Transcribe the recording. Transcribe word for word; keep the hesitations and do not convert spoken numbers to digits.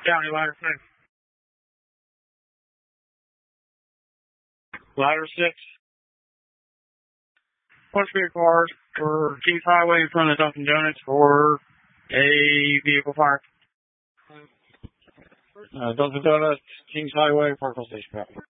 County ladder six. Ladder six. One speed cars for Kings Highway in front of Dunkin' Donuts for a vehicle fire. Uh, Dunkin' Donuts, Kings Highway, Parkville Station.